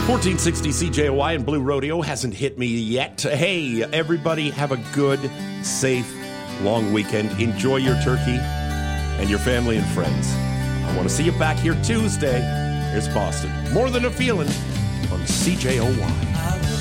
1460 CJOY and Blue Rodeo hasn't hit me yet. Hey, everybody, have a good, safe, long weekend. Enjoy your turkey and your family and friends. I want to see you back here Tuesday. Here's Boston. More Than a Feeling on CJOY.